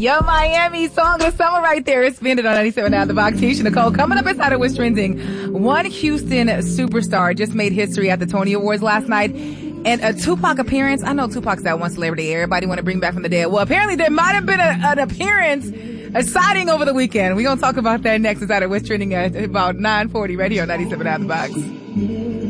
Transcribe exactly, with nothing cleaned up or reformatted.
Your Miami song of the summer right there. It's Spin It on ninety-seven Out of the Box. Keisha Nicole coming up inside of What's Trending. One Houston superstar just made history at the Tony Awards last night. And a Tupac appearance. I know Tupac's that one celebrity everybody want to bring back from the dead. Well, apparently there might have been a, an appearance, a sighting over the weekend. We're going to talk about that next inside of What's Trending at about nine forty right here on ninety-seven Out of the Box.